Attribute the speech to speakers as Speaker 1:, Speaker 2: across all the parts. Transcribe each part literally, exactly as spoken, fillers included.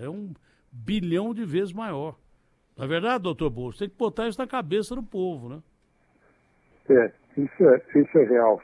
Speaker 1: é um bilhão de vezes maior. Na verdade, doutor Bolso, tem que botar isso na cabeça do povo, né?
Speaker 2: É, isso é, isso é real.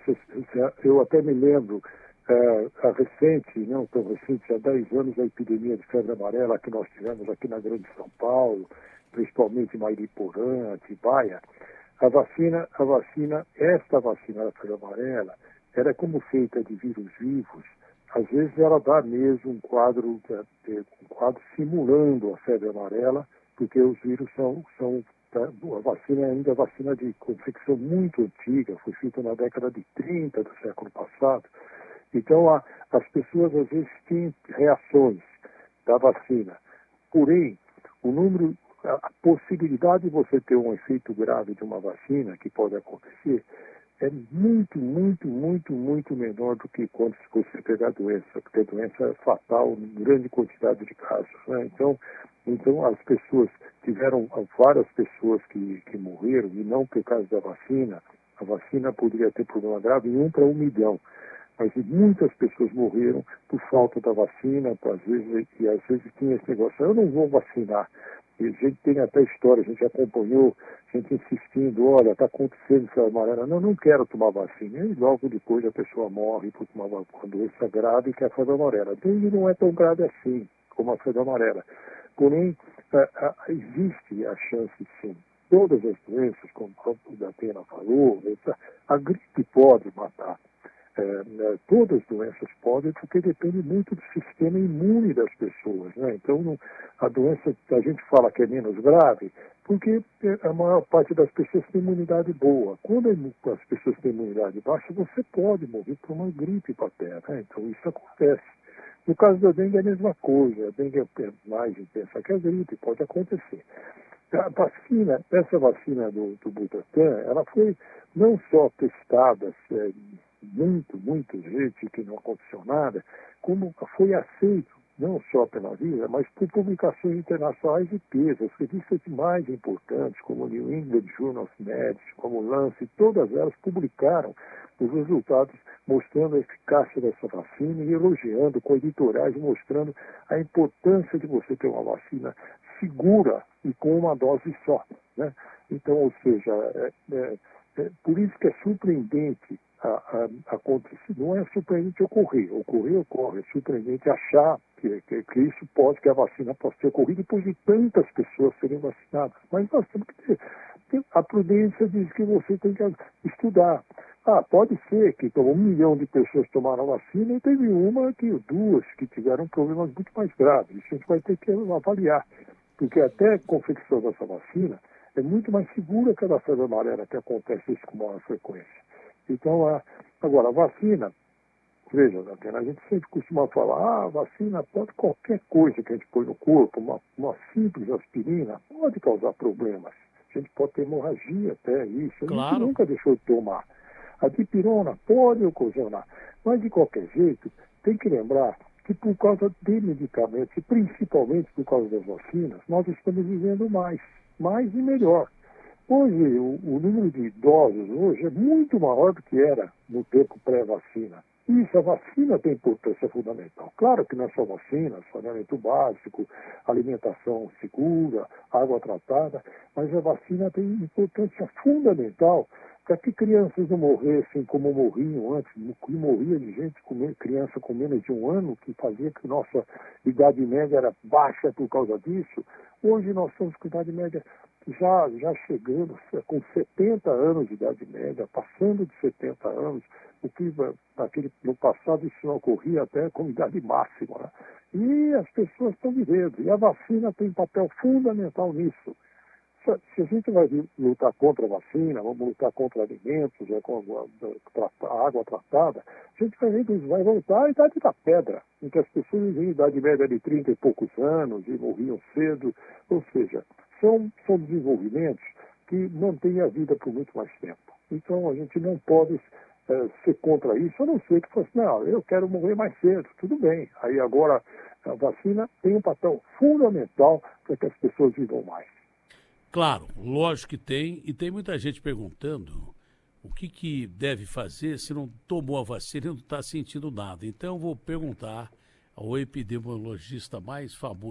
Speaker 2: Eu até me lembro, é, a recente, não tão recente, há dez anos, a epidemia de febre amarela que nós tivemos aqui na Grande São Paulo, principalmente em Mairiporã, Atibaia. A vacina, a vacina, esta vacina da febre amarela, ela é como feita de vírus vivos. Às vezes ela dá mesmo um quadro, um quadro simulando a febre amarela, porque os vírus são, são a vacina é ainda vacina de confecção muito antiga, foi feita na década de trinta do século passado. Então, a, as pessoas às vezes têm reações da vacina. Porém, o número, a, a possibilidade de você ter um efeito grave de uma vacina, que pode acontecer, é muito, muito, muito, muito menor do que quando você pegar a doença, porque a doença é fatal em grande quantidade de casos, né? Então, então as pessoas tiveram, várias pessoas que, que morreram, e não por causa da vacina. A vacina poderia ter problema grave em um para um milhão, mas muitas pessoas morreram por falta da vacina, às vezes, e às vezes tinha esse negócio, eu não vou vacinar. E a gente tem até história, a gente acompanhou, a gente insistindo, olha, está acontecendo essa amarela, não, não quero tomar vacina. E logo depois a pessoa morre por tomar uma doença grave, que é a febre amarela. A dengue não é tão grave assim como a febre amarela. Porém, a, a, existe a chance, sim. Todas as doenças, como o próprio Datena falou, a gripe pode matar. É, né, todas as doenças podem, porque depende muito do sistema imune das pessoas, né? Então, não, a doença, a gente fala que é menos grave, porque a maior parte das pessoas tem imunidade boa. Quando as pessoas têm imunidade baixa, você pode morrer por uma gripe paterna, né? Então, isso acontece. No caso da dengue é a mesma coisa, a dengue é mais intensa que a gripe, pode acontecer. A vacina, essa vacina do, do Butantan, ela foi não só testada é, muito, muitas vezes que não aconteceu nada, como foi aceito não só pela vida, mas por publicações internacionais de peso, as revistas mais importantes, como o New England Journal of Medicine, como o Lancet, todas elas publicaram os resultados mostrando a eficácia dessa vacina e elogiando com editoriais, mostrando a importância de você ter uma vacina segura e com uma dose só, né? Então, ou seja, é, é, é, por isso que é surpreendente a, a, acontecer, não é surpreendente ocorrer, ocorrer ocorre, é surpreendente achar que, que, que isso pode, que a vacina pode ter ocorrido depois de tantas pessoas serem vacinadas, mas nós temos que ter, ter a prudência diz que você tem que estudar. Ah, pode ser que um milhão de pessoas tomaram a vacina e teve uma, que duas, que tiveram problemas muito mais graves. Isso a gente vai ter que avaliar, porque até a confecção dessa vacina é muito mais segura que a da febre amarela, que acontece isso com maior frequência. Então, a, agora, a vacina, veja, a gente sempre costuma falar, ah, a vacina pode, qualquer coisa que a gente põe no corpo, uma, uma simples aspirina, pode causar problemas. A gente pode ter hemorragia até isso,
Speaker 1: Claro.
Speaker 2: A gente nunca deixou de tomar. A dipirona pode ocasionar, mas de qualquer jeito, tem que lembrar que por causa de medicamentos, e principalmente por causa das vacinas, nós estamos vivendo mais, mais e melhor. Hoje, o, o número de idosos hoje é muito maior do que era no tempo pré-vacina. Isso, a vacina tem importância fundamental. Claro que não é só vacina, saneamento básico, alimentação segura, água tratada, mas a vacina tem importância fundamental para que crianças não morressem como morriam antes, que morria de gente, com, criança com menos de um ano, que fazia que nossa idade média era baixa por causa disso. Hoje nós estamos com idade média já, já chegando com setenta anos de idade média, passando de setenta anos, o que naquele, no passado isso não ocorria até com idade máxima, né? E as pessoas estão vivendo, e a vacina tem um papel fundamental nisso. Se a gente vai lutar contra a vacina, vamos lutar contra alimentos, é, com a água tratada, a gente vai ver que vai voltar à idade da pedra, em que as pessoas viviam em idade média de trinta e poucos anos e morriam cedo. Ou seja, são, são desenvolvimentos que mantêm a vida por muito mais tempo. Então a gente não pode é, ser contra isso, a não ser que fosse, não, eu quero morrer mais cedo, tudo bem. Aí agora a vacina tem um papel fundamental para que as pessoas vivam mais.
Speaker 1: Claro, lógico que tem, e tem muita gente perguntando o que, que deve fazer se não tomou a vacina e não está sentindo nada. Então eu vou perguntar ao epidemiologista mais famoso